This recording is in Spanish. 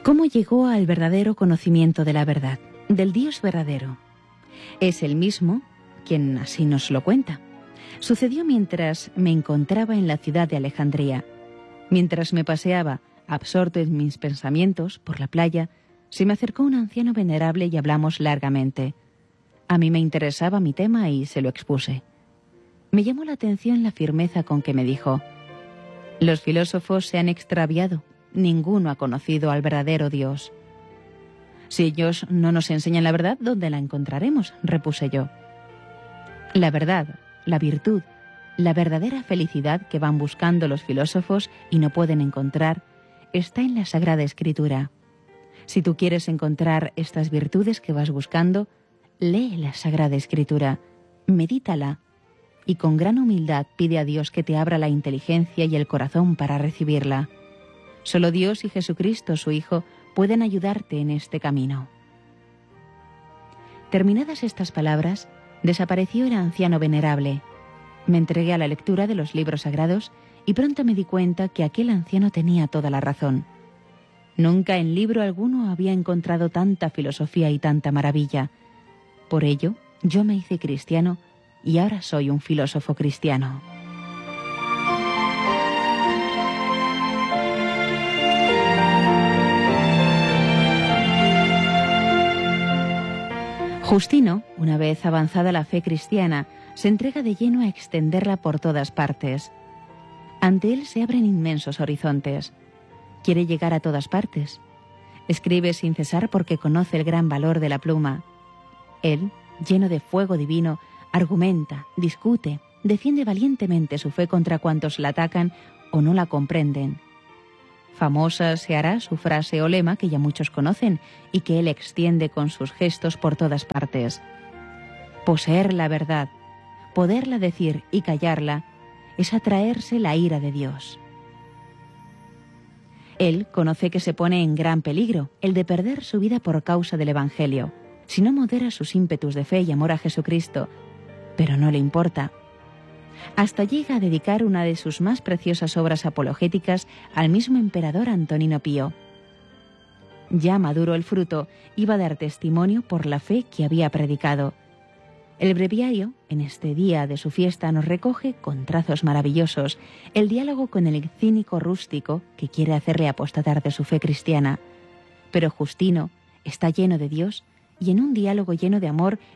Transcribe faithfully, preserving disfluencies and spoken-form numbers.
¿Cómo llegó al verdadero conocimiento de la verdad, del Dios verdadero? Es el mismo quien así nos lo cuenta. Sucedió mientras me encontraba en la ciudad de Alejandría. Mientras me paseaba, absorto en mis pensamientos, por la playa, se me acercó un anciano venerable y hablamos largamente. A mí me interesaba mi tema y se lo expuse. Me llamó la atención la firmeza con que me dijo: los filósofos se han extraviado, ninguno ha conocido al verdadero Dios. Si ellos no nos enseñan la verdad, ¿dónde la encontraremos?, repuse yo. La verdad, la virtud, la verdadera felicidad que van buscando los filósofos y no pueden encontrar, está en la Sagrada Escritura. Si tú quieres encontrar estas virtudes que vas buscando, lee la Sagrada Escritura, medítala y con gran humildad pide a Dios que te abra la inteligencia y el corazón para recibirla. Solo Dios y Jesucristo, su Hijo, pueden ayudarte en este camino. Terminadas estas palabras, desapareció el anciano venerable. Me entregué a la lectura de los libros sagrados y pronto me di cuenta que aquel anciano tenía toda la razón. Nunca en libro alguno había encontrado tanta filosofía y tanta maravilla. Por ello, yo me hice cristiano y ahora soy un filósofo cristiano. Justino, una vez avanzada la fe cristiana, se entrega de lleno a extenderla por todas partes. Ante él se abren inmensos horizontes. Quiere llegar a todas partes. Escribe sin cesar porque conoce el gran valor de la pluma. Él, lleno de fuego divino, argumenta, discute, defiende valientemente su fe contra cuantos la atacan o no la comprenden. Famosa se hará su frase o lema que ya muchos conocen y que él extiende con sus gestos por todas partes. Poseer la verdad, poderla decir y callarla, es atraerse la ira de Dios. Él conoce que se pone en gran peligro el de perder su vida por causa del Evangelio, si no modera sus ímpetus de fe y amor a Jesucristo, pero no le importa. Hasta llega a dedicar una de sus más preciosas obras apologéticas al mismo emperador Antonino Pío. Ya maduro el fruto, iba a dar testimonio por la fe que había predicado. El breviario, en este día de su fiesta, nos recoge, con trazos maravillosos, el diálogo con el cínico rústico que quiere hacerle apostatar de su fe cristiana. Pero Justino está lleno de Dios y en un diálogo lleno de amor